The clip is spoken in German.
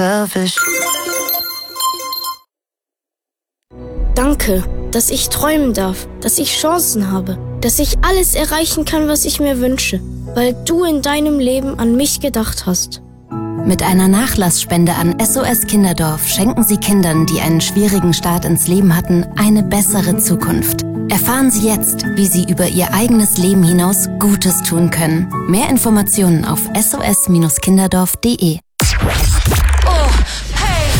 selfish. Danke, dass ich träumen darf, dass ich Chancen habe, dass ich alles erreichen kann, was ich mir wünsche, weil du in deinem Leben an mich gedacht hast. Mit einer Nachlassspende an SOS Kinderdorf schenken Sie Kindern, die einen schwierigen Start ins Leben hatten, eine bessere Zukunft. Erfahren Sie jetzt, wie Sie über Ihr eigenes Leben hinaus Gutes tun können. Mehr Informationen auf sos-kinderdorf.de.